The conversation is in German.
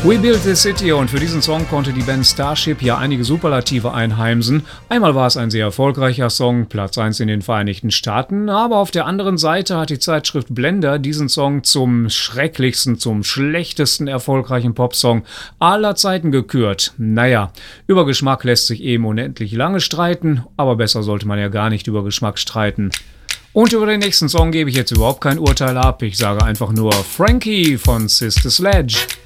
We Built This City, und für diesen Song konnte die Band Starship ja einige Superlative einheimsen. Einmal war es ein sehr erfolgreicher Song, Platz 1 in den Vereinigten Staaten, aber auf der anderen Seite hat die Zeitschrift Blender diesen Song zum schrecklichsten, zum schlechtesten erfolgreichen Popsong aller Zeiten gekürt. Naja, über Geschmack lässt sich eben unendlich lange streiten, aber besser sollte man ja gar nicht über Geschmack streiten. Und über den nächsten Song gebe ich jetzt überhaupt kein Urteil ab, ich sage einfach nur Frankie von Sister Sledge.